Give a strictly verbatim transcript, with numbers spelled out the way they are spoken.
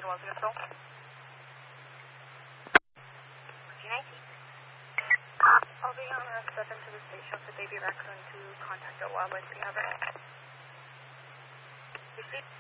was control. nineteen. I'll be on a step into the station for Baby Raccoon to contact the wildlife rehab. Receipt.